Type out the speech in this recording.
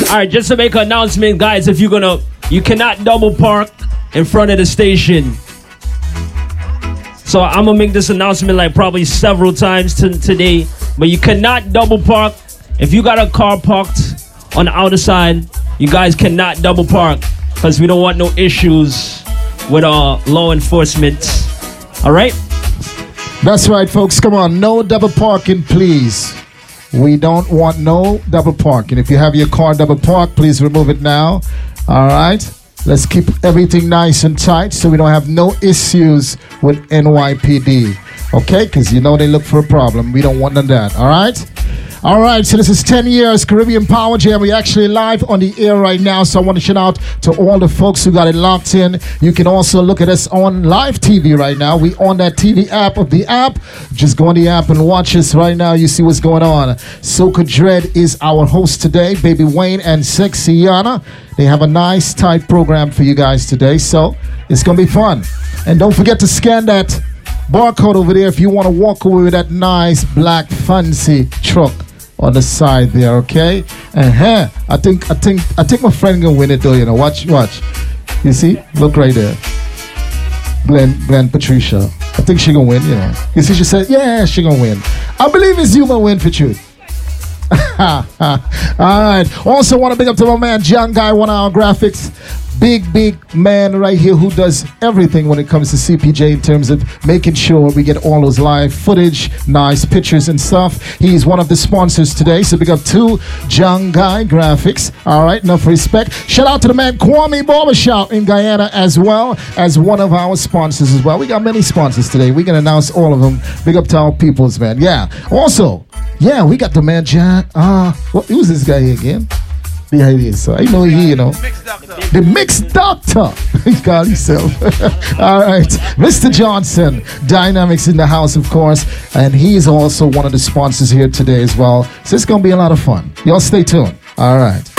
All right, just to make an announcement, guys, if you cannot double park in front of the station. So I'm gonna make this announcement like probably several times today, but you cannot double park. If you got a car parked on the outer side, you guys cannot double park because we don't want no issues with law enforcement. All right? That's right, folks. Come on, no double parking, please. We don't want no double parking. If you have your car double parked, please remove it now. All right? Let's keep everything nice and tight so we don't have no issues with NYPD. Okay? Because you know they look for a problem. We don't want none of that. All right? All right, so this is 10 years Caribbean Power Jam. We're actually live on the air right now, so I want to shout out to all the folks who got it locked in. You can also look at us on live TV right now. We on that TV app of the app. Just go on the app and watch us right now. You see what's going on. Soca Dread is our host today. Baby Wayne and Sexy Yana. They have a nice, tight program for you guys today, so it's going to be fun. And don't forget to scan that barcode over there if you want to walk away with that nice, black, fancy truck on the side there, okay? I think my friend gonna win it though, you know. Watch. You see? Look right there. Glenn Patricia. I think she gonna win, you know. You see, she said, yeah, she gonna win. I believe it's you gonna win for truth. All right. Also want to big up to my man John Guy, 1 Hour Graphics. Big man right here who does everything when it comes to CPJ in terms of making sure we get all those live footage, nice pictures and stuff. He's one of the sponsors today, so big up to John Guy Graphics. All right, enough respect. Shout out to the man Kwame Barbershop in Guyana as well as one of our sponsors as well. We got many sponsors today. We can announce all of them. Big up to our peoples, man. Yeah. Also, yeah, we got the man John. Who's this guy here again? Yeah, it is. So I know he, you know. The Mixed Doctor. He called himself. All right. Mr. Johnson. Dynamics in the house, of course. And he's also one of the sponsors here today as well. So it's going to be a lot of fun. Y'all stay tuned. All right.